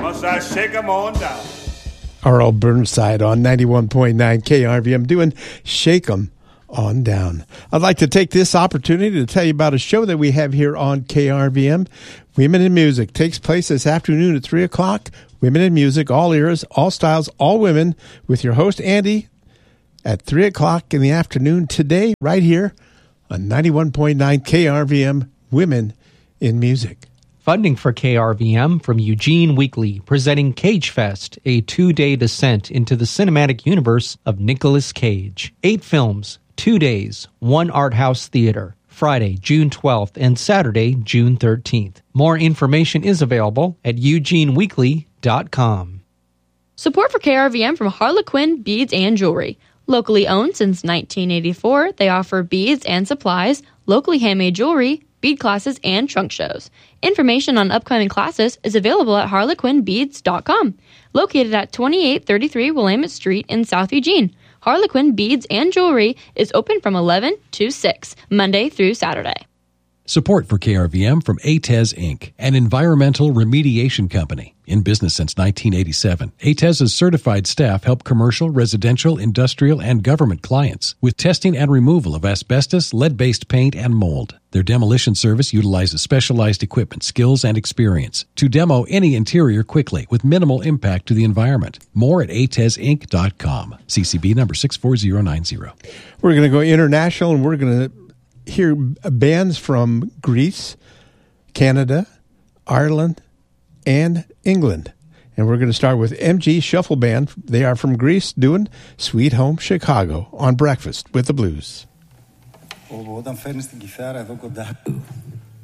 Must I shake 'em on down? R.L. Burnside on 91.9 KRVM doing Shake 'em on Down. I'd like to take this opportunity to tell you about a show that we have here on KRVM. Women in Music takes place this afternoon at 3 o'clock. Women in Music, all eras, all styles, all women, with your host, Andy, at 3 o'clock in the afternoon today, right here on 91.9 KRVM, Women in Music. Funding for KRVM from Eugene Weekly, presenting Cage Fest, a 2-day descent into the cinematic universe of Nicolas Cage. 8 films, 2 days, 1 art house theater. Friday, June 12th and Saturday, June 13th. More information is available at eugeneweekly.com. Support for KRVM from Harlequin Beads and Jewelry. Locally owned since 1984, they offer beads and supplies, locally handmade jewelry, bead classes, and trunk shows. Information on upcoming classes is available at harlequinbeads.com. Located at 2833 Willamette Street in South Eugene, Harlequin Beads and Jewelry is open from 11 to 6, Monday through Saturday. Support for KRVM from ATES Inc., an environmental remediation company. In business since 1987, ATES's certified staff help commercial, residential, industrial, and government clients with testing and removal of asbestos, lead-based paint, and mold. Their demolition service utilizes specialized equipment, skills, and experience to demo any interior quickly with minimal impact to the environment. More at atesinc.com. CCB number 64090. We're going to go international, and we're going to hear bands from Greece, Canada, Ireland, and England. And we're going to start with MG Shuffle Band. They are from Greece doing Sweet Home Chicago on Breakfast with the Blues. Όταν φέρνεις την κιθάρα εδώ κοντά